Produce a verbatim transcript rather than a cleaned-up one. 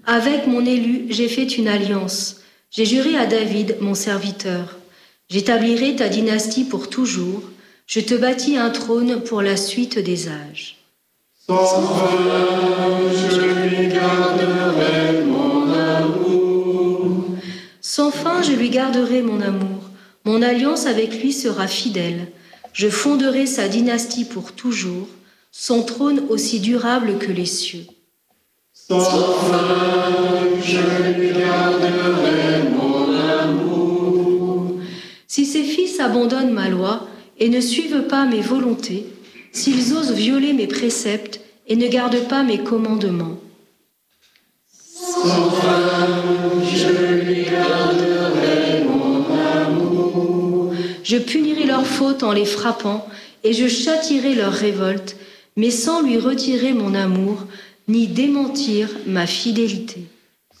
Avec mon élu, j'ai fait une alliance. J'ai juré à David, mon serviteur. J'établirai ta dynastie pour toujours. Je te bâtis un trône pour la suite des âges. Sans fin, je lui garderai mon amour. Sans fin, je lui garderai mon amour. Mon alliance avec lui sera fidèle. Je fonderai sa dynastie pour toujours, son trône aussi durable que les cieux. Sans fin, je lui garderai mon amour. Si ses fils abandonnent ma loi et ne suivent pas mes volontés, s'ils osent violer mes préceptes et ne gardent pas mes commandements. Sans fin, je lui garderai mon amour. Je punirai leurs fautes en les frappant et je châtierai leur révolte, mais sans lui retirer mon amour, ni démentir ma fidélité.